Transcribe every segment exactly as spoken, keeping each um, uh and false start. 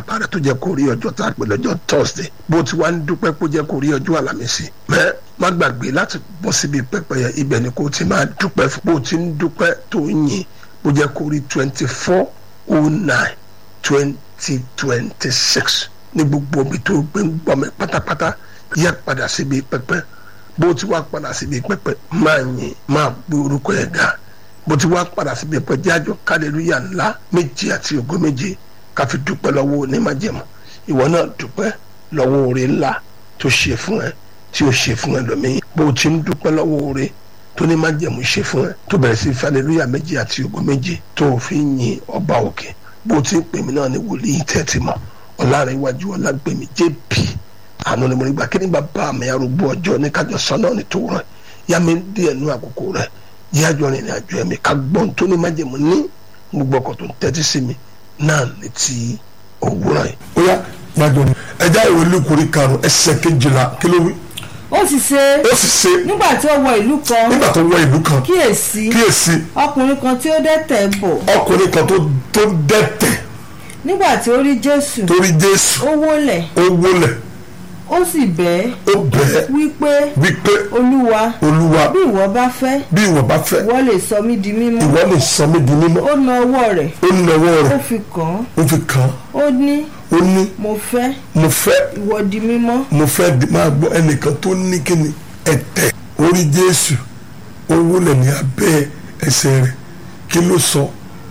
bàbá rẹ tó jẹ́ kó rí ọjọ́ tá a pè lọ́jọ́ Thursday bó ti wá ń dúpẹ́ kó jẹ́ kó rí ọjọ́ Àlàmísì mẹ́ má gbàgbé láti bọ́ síbi pẹpẹ yẹn ibẹ̀ ni kó ti máa dúpẹ́ fún bó ti ń dúpẹ́ tó ń yìn bó jẹ́ kó rí twenty four oh nine twenty twenty six ní gbogbo omi tó gbé ń gbọ́ mi pátápátá yẹ padà síbi pẹpẹ bó ti wá padà síbi pẹpẹ máa yìn máa gbé orúkọ yẹn ga bó ti wá padà síbi pẹpẹ jájọ kálẹlúyà ńlá méje àti ògo méje ká fi dúpẹ́ lọ́wọ́ onímájẹ̀mú ìwọ náà dúpẹ́ lọ́wọ́ oore ńlá tó ṣe fún ẹ tí ó ṣe fún ẹ lómi bó ti ń dúpẹ́ lọ́wọ́ oore tó ní májẹ̀mú ṣe fún ẹ tó bẹ̀rẹ̀ sí hallelujah méje àti ògo méje tó fi ń yin ọba òkè bó ti ń pè mí náà ní wòlíì tẹ́tí mọ́ ọ̀làrẹ̀wájú ọ̀làgbèmí jp àánú ni mo rí gbà kí ni bàbá mi arúgbó ọjọ́ ní kájọ sọ náà ní tòwúrọ̀ yá mi díẹ̀ nú àkókò rẹ̀ yájọ́ rìnrìn àjò ẹ̀mí ká gbọ́n tó ní májẹ̀mú ní gbogbo ọkọ̀ tó ń tẹ́tí sí mi náà ní ti òwúrọ̀ yìí. ó yá yájọ́ ni ẹja ìwé lukuri karùn-ún ẹsẹ̀ kejìlá kí ló wí. ó sì ṣe ó sì ṣe nígbà tí ó wọ ìlú kan nígbà tó wọ ìlú kan kíyèsí kíyèsí ọkùnrin kan tí ó dẹ́tẹ̀ bọ̀ ọkùnrin kan tó tó dẹ́tẹ̀ nígbà tí ó rí Jésù tó rí Jésù ó wólẹ̀ ó wólẹ̀ ó sì bẹ̀ ó bẹ̀ wípé wípé Olúwa Olúwa bí ìwọ bá fẹ́ bí ìwọ bá fẹ́ ìwọ lè sọ mí di mímọ́ ìwọ lè sọ mí di mímọ́ ó na ọwọ́ rẹ̀ ó nawọ́ ó rẹ̀ fi kàn án ó fi kàn án ó ní ó ní mo fẹ́ mo fẹ́ ìwọ di mímọ́ mo fẹ́ di máa gbọ́ ẹnìkan tó ní kíni ẹ̀tẹ̀ orí Jésù ó wólẹ̀ ní abẹ́ ẹsẹ̀ rẹ̀ kí ló sọ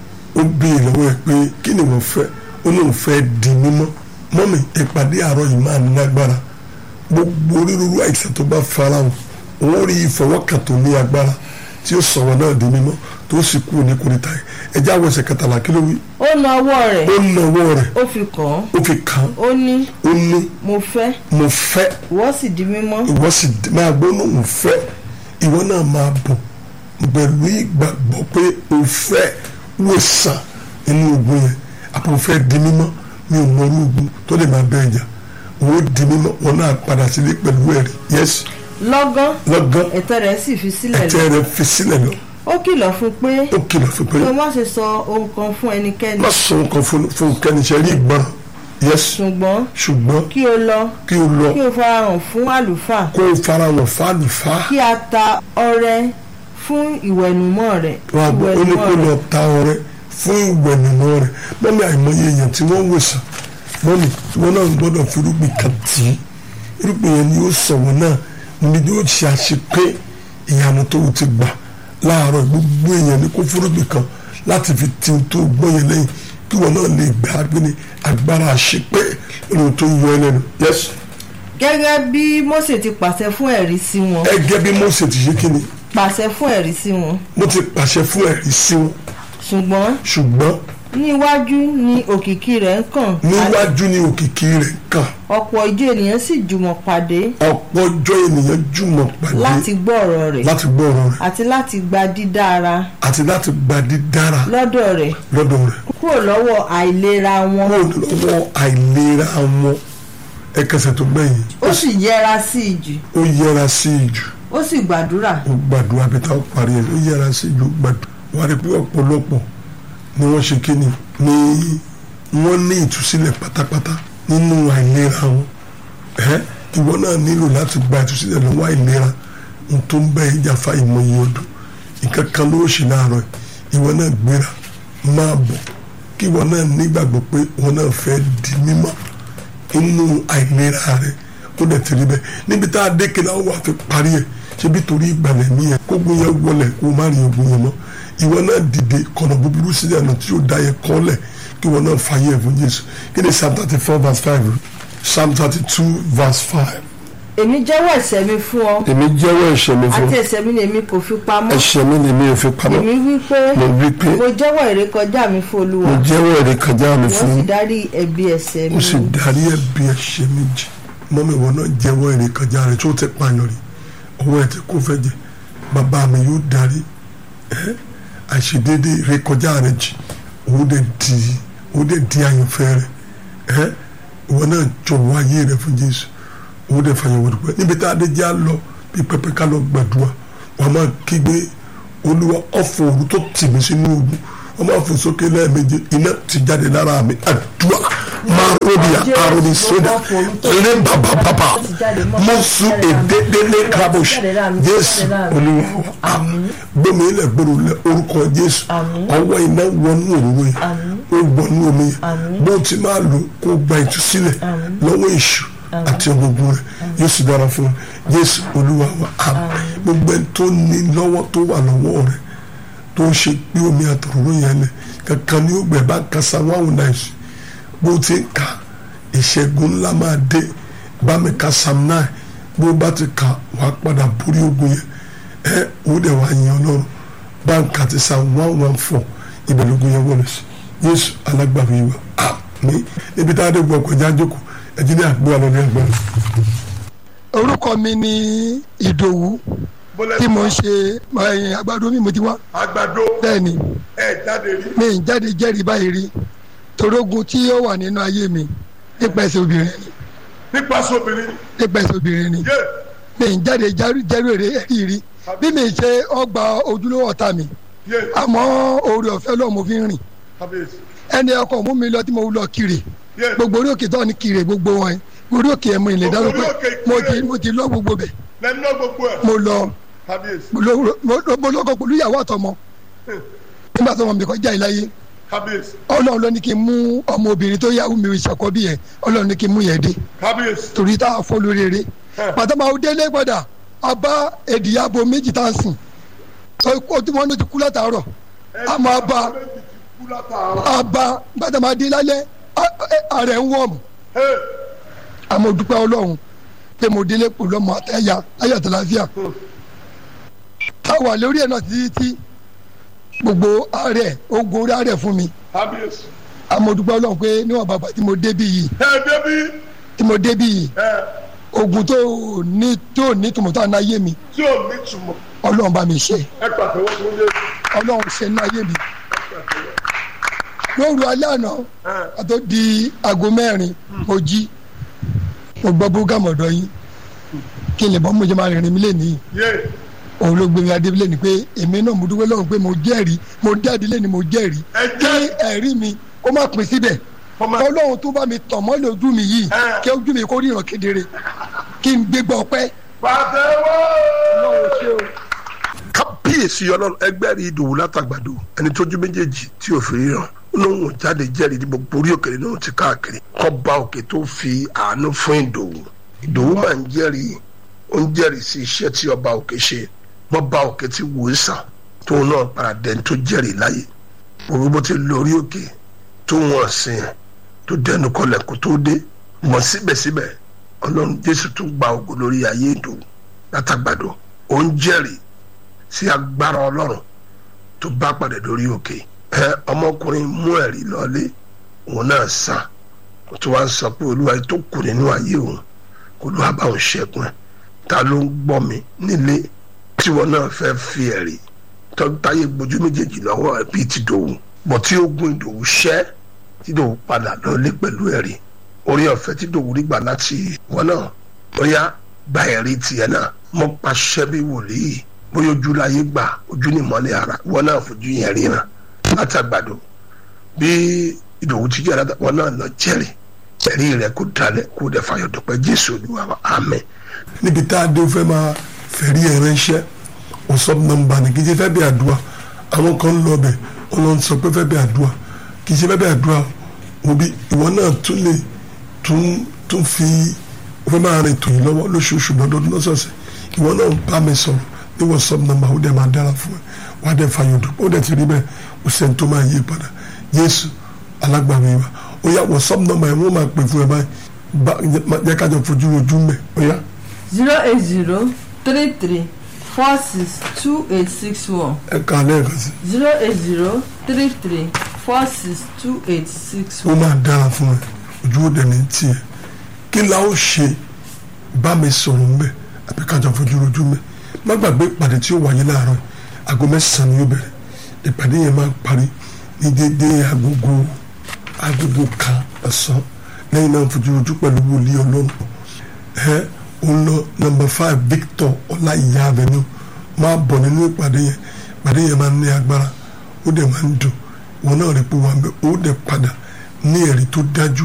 ó béèrè lọ́wọ́ ẹ̀ pé kí ni wọ́n fẹ́ ó lóun fẹ́ di mímọ́ mọ́mì ìpàdé àárọ̀ yìí máa ní agbára gbogbo onírúurú àìsàn tó bá farahàn wọ́n rí ìfọwọ́kàn tó ní agbára tí ó sọ̀rọ̀ náà di mímọ́ tó sì kú ní kúrìtà yìí ẹjẹ́ àwọn ẹsẹ̀ kẹtàlá kí ló wí. ó na ọwọ́ rẹ̀ ó na ọwọ́ rẹ̀ ó fi kàn án ó fi kàn án ó ní ó ní mo fẹ́ mo fẹ́ ìwọ sì di mímọ́ ìwọ sì máa gbọ́ náà mo fẹ́ ìwọ náà máa bọ̀ pẹ̀lú ìgbàgbọ́ pé o fẹ́ wòsàn nínú ogun yẹn àpò fẹ́ di mímọ́ mi ò mọ orú ogun tó lè máa bẹ́ẹ̀ jà owó di mímọ́ wọn náà padà sílé pẹ̀lú ẹ̀rí yẹ́sì. lọ́gán lọ́gán ẹ̀tẹ̀ rẹ̀ sì fi sílẹ̀ lọ ẹ̀tẹ̀ rẹ̀ fi sílẹ̀ lọ. ó kìlọ̀ fún pé ó kìlọ̀ fún pé kí o má ṣe sọ ohun kan fún ẹnikẹ́ni má sọ ohun kan fún kẹ́ni ṣe rí ìgbọràn yẹ́sì. ṣùgbọ́n ṣùgbọ́n kí o lọ kí o lọ kí o farahàn fún àlùfáà kó o farahàn fún àlùfáà kí a ta ọrẹ fún ìwẹ̀nùmọ́ rẹ̀ wọn àgbọ̀ ó ní kó lọ ta ọrẹ fún ìwẹ̀nùmọ́ rẹ̀ mọ́mí àìmọye èèyàn tí wọ́n wòsàn mọ́mí wọn náà gbọ́dọ̀ fi irúgbìn kan tì í irúgbìn yẹn ni ó sọ̀wọ́ náà níbi yóò ṣe àṣepé ìyanu tó ti gbà láàárọ̀ gbogbo èèyàn ní kó fúrúgbìn kan láti fi ti tó gbọ́ yẹn lẹ́yìn kí wọn náà lè gbà á gbé ní agbára àṣepé ohun tó yọ ẹ lẹ́nu. yes. gẹ́gẹ́ bí Mósè ti pàṣẹ fún ẹ̀rí sí wọn. gẹ́gẹ́ bí Mósè ti ṣe kí ni. pàṣẹ fún ẹ̀rí sí wọn. mo ti pàṣẹ fún ẹ̀rí sí wọn. ṣùgbọ́n. ṣùgbọ́n. níwájú ni òkìkí rẹ̀ ń kàn. níwájú ni òkìkí rẹ̀ ń kàn. ọ̀pọ̀ ìjọ ènìyàn sì jùmọ̀ pàdé. ọ̀pọ̀ ìjọ ènìyàn jùmọ̀ pàdé. láti gbọ́ ọ̀rọ̀ rẹ̀. láti gbọ́ ọ̀rọ̀ rẹ̀. àti láti gba dídára. àti láti gba dídára. lọ́dọ̀ rẹ̀. lọ́dọ̀ rẹ̀. kúrò lọ́wọ́ àìlera wọn. kúrò lọ́wọ́ àìlera wọn. ẹ kẹsẹ̀ tó gbẹ̀yìn. ó sì yẹra sí ìjù. ó yẹra sí ìjù. ó sì gbàdúrà. ó gbàdúrà bí táwọn parí ẹ̀ ó yẹra sí ìjù gbàdúrà. wọ́n rí pé ọ̀pọ̀lọpọ̀ ni wọ́n ṣe kí ni ni wọ́n ní ìtúsílẹ̀ pátápátá nínú àìlera wọn ẹ́ ìwọ náà nílò láti gba ìtúsílẹ̀ lọ́wọ́ àìlera ohun tó ń bẹ ìjàfà ìmọ̀ye ọdún nǹkan kan ló ṣe láàárọ̀ ìwọ náà gbéra máa bọ̀ kí ìwọ náà nígbàgbọ́ pé ìwọ náà fẹ́ di mímọ́ inú àìlera rẹ ó dẹ̀ ti rí bẹ́ẹ̀ níbi tá a dé kí náà wà fi parí ẹ̀ ṣé bí torí ìgbàlẹ̀ mi yẹn kógun yẹn wọlé kó má rí ogun yẹn mọ́ ìwọ náà dìde kọ̀nà búburú sílẹ̀ ọ̀nà tí yóò dá yẹn kọ́lẹ̀ kí ìwọ náà fàyè fún Jésù kí ni Psalm thirty four verse five Psalm thirty two verse five. èmi jẹ́wọ́ ẹ̀ṣẹ̀ mi fún ọ. èmi jẹ́wọ́ ẹ̀ṣẹ̀ mi fún ọ. àti ẹ̀ṣẹ̀ mi ni èmi kò fi pamọ́. ẹ̀ṣẹ̀ mi ni èmi ò fi pamọ́. èmi wí pé mo wí pé mo jẹ́wọ́ ìrékọjá mi fún Olúwa. mo jẹ́wọ́ ìrékọjá mi fún. mo sì dárí ẹ̀bi ẹ̀ṣẹ̀ mi. mo sì dárí ẹ̀bi ẹ̀ṣẹ̀ mi jì. mọ́mi ìwọ náà jẹ́wọ́ ìrékọjá rẹ̀ tó ti pààyàn rí ọwọ́ ẹ̀ tí kò fẹ́ jẹ bàbá mi yóò dárí ẹ́ àìṣedéédé ìrékọjá rẹ̀ jì òun dẹ̀ di òun dẹ̀ di àyànfẹ́ rẹ̀ ẹ́ ìwọ náà jọ̀wọ́ ayé rẹ̀ fún Jésù òun dẹ̀ fàyẹ̀wò dùpẹ́ níbi tá a dé já lọ bí pẹpẹ ká lọ gbàdúrà wà á máa kígbe Olúwa ọ̀fọ̀ òru tó tì mí sínú ogun wọ́n máa fò sókè lẹ́ẹ̀mejì iná ti jáde lára mi àdúrà marobia aronisoda le babababa mosu ededele krabosh Jésù Olúwa wa gbọmọ ilẹ̀ gbọdọ̀ lẹ orúkọ Jésù ọwọ́ iná wọnú òróró yìí ó gbọnú omi yìí bó ti máa lò kó gba ìtúsílẹ̀ lọ́wọ́ èṣù àti ọgbọgbọ rẹ̀ yóò sì dára fún un Jésù Olúwa wa gbogbo ẹni tó ní lọ́wọ́ tó wà lọ́wọ́ rẹ̀ tó ń ṣe pé omi àtọ̀rọ̀ yẹn lẹ̀ kankan ní ògbẹ́ bá kasa wáhùn náà ṣe bó ti ń ka ìṣẹ́gun ńlá máa dé bá mi ka sam náà bó bá ti ka wà á padà borí ogun yẹn ẹ ó dẹ̀ wá yan Ọlọ́run báńkà ti sa one one four ìbẹ̀lógún yẹn wọlé sí Jésù alágbàwí wa àmín níbi tá a dé gbọ́ ọkọ̀ jájókòó ẹ̀jí ní àgbọ̀ àlọ́ ní àgbọ̀. orúkọ mi ni Ìdòwú tí mo ń ṣe àgbàdo mi mo ti wá. àgbàdo bẹ́ẹ̀ni ẹ jáde rí. mi ń jáde jẹ́rìí báyìí rí torógun tí ó wà nínú ayé mi nípa ẹsẹ̀ obìnrin ni. nípasẹ̀ obìnrin. nípa ẹsẹ̀ obìnrin ni. mi ń jáde jẹ́rìí ẹ̀rí rí bí mi ṣe ọgbà ojúlówó ọ̀tá mi àmọ́ oore ọ̀fẹ́ lọ́ọ̀ mo fi ń rìn ẹni ọkọ̀ mú mi lọ tí mo lọ kiri gbogbo orí òkè tó ní kiri gbogbo wọn orí òkè ẹ̀mú ilẹ̀ dáná pé mo ti lọ gbogbo bẹ̀ mo lọ mo lọ́kọ̀ pẹ̀lú ìyàwó àtọmọ nígbà tó wọn mi kọjá ìláyé ọlọ́run ló ní kí n mú ọmọbìnrin tó yàwó mi ìṣàkọ́ bí yẹn ọlọ́run ní kí n mú yẹn dé torí tá a fọ́ lórí eré pàtàkì àwọn délé padà a bá èdìyàbò méjì tá a sìn ó tí wọ́n ló ti kú látàárọ̀ a máa bá a bá gbàdá máa dé lálẹ́ ààrẹ ń wọ̀mù àmọ́ dúpẹ́ ọlọ́run pé mo délé pẹ̀lú ọmọ àtẹ̀yà ayé àtàlàfíà a wà lórí ẹ̀ náà títí tí gbogbo ààrẹ ogun orí ààrẹ fún mi àmọ́ dúpẹ́ ọlọ́run pé níwọ̀n bàbá tí mo débí yìí tí mo débí yìí ogun tó ní tó ní tùmọ̀ tó àná yé mi ọlọ́run bá mi ṣe ọlọ́run ṣe ní ayé mi lóru alẹ́ àná àtó di aago mẹ́rin mo jí mo gbọ́ búgàmù ọ̀dọ́ yín kí n lè bọ́ mo jẹ́ máa rìnrìn mi lé nìyí òun ló gbé mi adé lé ní pé èmi náà mo dúpẹ́ lọ́run pé mo jẹ́rìí mo jáde lé ní mo jẹ́rìí kí ẹ̀rí mi kó má pín síbẹ̀ ọlọ́run tó bá mi tàn mọ́ lójú mi yìí kí ojú mi kó ríran kedere kí n gbégbá ọpẹ́. pàtẹ́wọ́. ọlọ́run ṣé o. kábíyèsí ọlọ́run ẹgbẹ́ rí Ìdòwú látàgbàdo ẹni tójú méjèèjì tí ò fi ríran olóhùn jáde jẹ́rìí ní gbogbo orí òkèlè náà ti káàkiri kọ́ba òkè tó fi àánú fún Ìdòwú Ìdòwú máa ń jẹ́rìí ó ń jẹ́rìí sí iṣẹ́ tí ọba òkè ṣe bọ́ba òkè ti wò ó sàn tóun náà padà dẹni tó jẹ́rìí láyé gbogbo bó ti lọ orí òkè tó wọ́n sìn tó dẹnu kọlẹ̀ kó tó dé mọ̀ síbẹ̀síbẹ̀ ọlọ́run Jésù tún gba ògo lórí ayé Ìdòwú látàgbàdo ó ń jẹ́rìí sí agbára ọlọ́run tó bá padà lórí òkè ẹ ọmọkùnrin mú ẹ̀rí lọ́lé òun náà sàn kó tó wá ń sọ pé olúwa tó kù nínú ayé òun kó ló wá bá òun ṣẹ́gun ẹ̀ ta ló ń gbọ́ mi nílé tí wọn náà fẹ́ fi ẹ̀rí táyé gbójú méjèèjì lọ́wọ́ ẹ̀ bíi ti Ìdòwú bọ̀ tí ogun Ìdòwú ṣẹ́ tí Ìdòwú padà lọ́lé pẹ̀lú ẹ̀rí orí ọ̀fẹ́ tí Ìdòwú rí gbà láti wọn náà bóyá gba ẹ̀rí tiẹ̀ náà mọ́ pàṣẹ bí wòlíì bóyá ojú láyé gbà ojú ní ìmọ́lẹ̀ ara wọn náà fojú yẹn ríran látàgbàdo bí Ìdòwú ti jẹ́ àdáta wọn náà lọ jẹ́rìí ẹ̀rí rẹ̀ kó dalẹ̀ kó dẹ̀ fàyọ̀ dúpẹ́ Jésù Olúwa wa àmín. níbi tá a dé fẹ́ máa fẹ̀rí ẹ̀ ránṣẹ́ ọ̀sọ́ nọ́mbà ní kí n ṣe fẹ́ bí àdúrà àwọn kan lọ bẹ̀ ọlọ́run sọ pé fẹ́ bí àdúrà kì í ṣe fẹ́ bí àdúrà òbí ìwọ náà tún lè tún tún fi fẹ́ máa rìn tòyìn lọ́wọ́ lóṣooṣù lọ́dọọdún lọ́sọ̀ọ̀sẹ̀ ìwọ náà bá mi sọ̀rọ̀ ní WhatsApp nọ́mbà ó dẹ̀ máa dára fún ẹ wàá dẹ̀ fàyọ̀ dùn ó dẹ̀ ti rí bẹ́ẹ̀ ó sẹ́ni tó máa yí padà Jésù alágbàwí wa ó yá WhatsApp nọ́mbà ẹ̀ wọ́n máa pè fún ẹ báyìí jẹ́ kájọ fojú ojú mẹ́ ó yá. zero eight zero three three four six two eight six one. ẹ kà lẹ́ẹ̀kan sí. zero eight zero three three four six two eight six ó one. máa dára fún ẹ ojú ó dẹ̀ ní tiẹ̀ kí la ó ṣe bá mi sọ̀rọ̀ ń bẹ̀ àbí kájọ fojú ojú mẹ́ má gbàgbé ìpàdé tí ó wáyé láàárọ̀ aago mẹ́sàn-án ni yóò bẹ̀rẹ̀ ìpàdé yẹn máa parí ní déédéé agogo agogo kan ọ̀sán lẹ́yìn náà fojú ojú pẹ̀lú wòlíì ọlọ́run ẹ ó lọ nọ́mbà five Victor Ọláìyá Avenue máa bọ̀ nínú ìpàdé yẹn ìpàdé yẹn máa ń ní agbára ó dẹ̀ máa ń dùn wọn náà rí pé wọn bẹ ó dẹ̀ padà ní ẹ̀rí tó dájú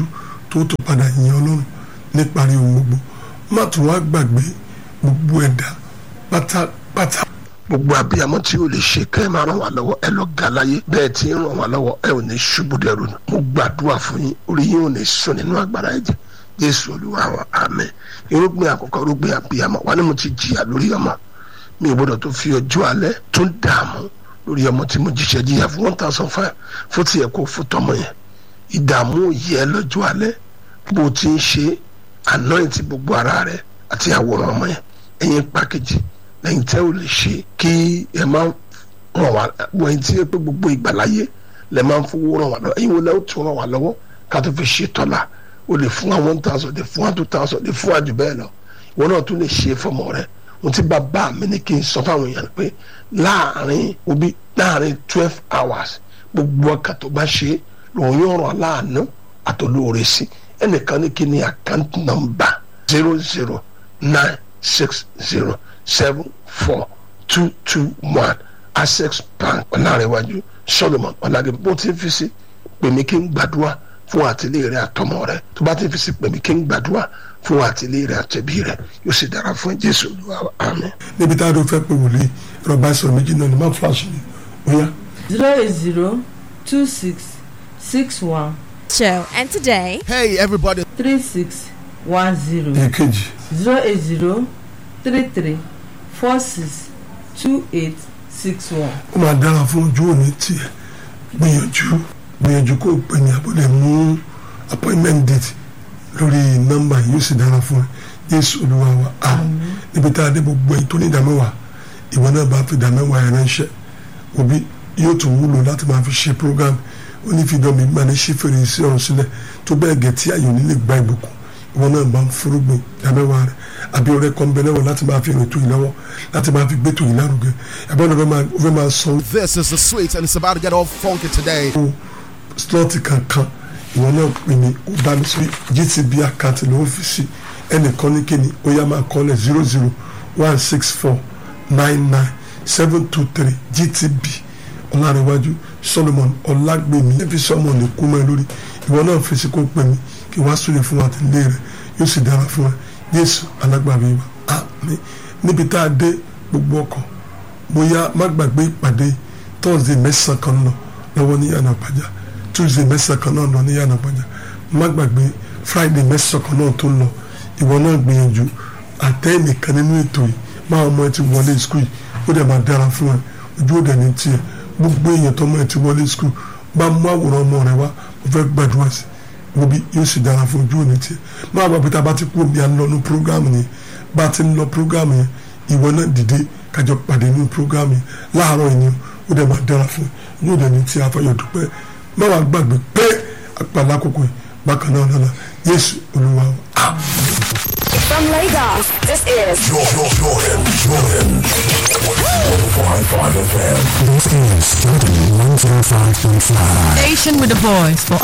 tó tó padà yìn ọlọ́run níparí ohun gbogbo má tún wá gbàgbé gbogbo ẹ̀dá pátápátá. gbogbo abiyamọ tí o lè ṣe kẹ́ ẹ máa ràn wá lọ́wọ́ ẹ lọ ga láyé bẹ́ẹ̀ tí ń ràn wá lọ́wọ́ ẹ ò ní ṣubú dẹrù nù. mo gbàdúrà fún yín orí yín ò ní sùn nínú agbára ẹ̀jẹ̀ Jésù Olúwa wa àmín. irúgbìn àkọ́kọ́ irúgbìn abiyamọ wa ni mo ti jìyà lórí ọmọ mi ò gbọdọ̀ tó fi ọjọ́ alẹ́ tó ń dààmú lórí ọmọ tí mo jíṣẹ́ jìyà fún one thousand five fún tiẹ̀ kó fún tọmọ yẹn. ìdààmú yẹ lọ́jọ́ alẹ́ bó o ti ń ṣe anoint gbogbo ara rẹ àti àwòrán ọmọ yẹn ẹ̀yin pàkejì lẹ́yìn tẹ́ ò lè ṣe kí ẹ máa ràn wá wọ́n ẹ̀yin tí ẹ pé gbogbo ìgbàláyé lẹ́ máa ń fowó ràn wá lọ́wọ́ ẹ̀yin wo lẹ́ ó tún ràn wá lọ́wọ́ ká tó fi ṣe tọ́lá o lè fún wa one thousand lè fún wa two thousand lè fún wa jù bẹ́ẹ̀ lọ ìwọ náà tún lè ṣe fọmọ rẹ ohun tí bàbá mi ní kí n sọ fáwọn èèyàn pé láàrin òbí láàrin twelve hours gbogbo ọkà tó bá ṣe lòun yóò ràn láàánú àtolóore sí ẹnìkan ní kí ni account number zero zero nine six zero seven four two two one access bank ọ̀làrẹ̀wájú Solomon ọ̀làgẹ̀bẹ̀ bó ti ń fi sí pèmí kí n gbàdúrà fún àtìlẹ́ rẹ àtọmọ rẹ tó bá ti fi sí pèmí kí n gbàdúrà fún àtìlẹ́ rẹ àtẹ̀bí rẹ yóò sì dára fún Jésù Olúwa àmín. níbi tá a dún fẹ́ pé wòlíì ẹ̀rọ bá sọ̀rọ̀ méjì náà ni má flash ni ó yá. zero eight zero two six six one. Show and today. Hey everybody. three six one zero. èkejì. zero eight zero three three four six two eight six one. ó máa dára fún ojú òní tiẹ̀ gbìyànjú gbìyànjú kó o pè ní abúlé mú appointment date lórí nọ́mbà yìí ó sì dára fún ẹ Jésù Olúwa wa àmín. níbi tá a dé gbogbo ẹ̀yin tó ní ìdámẹ́wàá ìwọ náà bá fi ìdámẹ́wàá ẹ̀ ránṣẹ́ òbí yóò tún wúlò láti máa fi ṣe program onífìdánmi gbà ní ṣí fèrèsé ọ̀run sílẹ̀ tó bẹ́ẹ̀ gẹ̀ tí àyò nílé gba ìbùkún ìwọ náà bá ń fúrúgbìn ìdámẹ́wàá rẹ̀ àbí ọ̀rẹ́ kan bẹ lẹ́wọ̀n láti máa fi rìn tó yìí lọ́wọ́ láti máa fi gbé tó yìí lárugẹ àbí ọ̀nà fẹ́ máa sọ. This is the sweet and it's about to get all funky today. slọ́ọ̀tì kankan ìwọ náà pè ní ó bá mi sí G T B àkáǹtì ló ń fi sí ẹnìkan ní kíni ó yá máa kọ́ lẹ̀ zero zero one six four nine nine seven two three G T B ọ̀làrẹ̀wájú Solomon ọ̀làgbèmí ẹ̀fí sọ́mọ̀ ní kú mọ́ ẹ lórí ìwọ náà fi sí kó pè mí kí wàá súnlẹ̀ fún wa tẹ̀lé rẹ̀ yóò sì dára fún wa Jésù alágbàbí wa àmín. níbi tá a dé gbogbo ọkọ̀ bóyá má gbàgbé ìpàdé Thursday mẹ́sàn-án kan lọ lọ́wọ́ ní yànnà pàjá Tuesday mẹ́sàn-án kan náà lọ ní yànnà pàjá má gbàgbé Friday mẹ́sàn-án kan náà tó lọ ìwọ náà gbìyànjú àtẹ́ nìkan nínú ètò yìí máa ọmọ ẹ ti wọlé skul ó dẹ̀ máa dára fún ẹ ojú ó dẹ̀ ní tiẹ̀ gbogbo èèyàn tó ọmọ ẹ ti wọlé skul bá mú àwòrán ọmọ rẹ wá mo fẹ́ gbàdúrà sí wọ́bí yóò sì dára fún ojú òní tiẹ̀ máa bá pété bá ti kú omi à ń lọ ní programu yẹn bá a ti ń lọ programu yẹn ìwọ náà dìde kájọ pàdé ní programu yẹn láàárọ̀ yẹn ó dẹ̀ máa dára fún ojú òní ní tiẹ̀ afọyọ̀ dúpẹ́ má wàá gbàgbé pé àpàlà àkókò yìí bákan náà lọ́la Jésù Olúwa wa. From Lagos, this is Jordan, Jordan, Jordan. one oh five point five F M. This is Jordan one oh five point five. Station with a voice for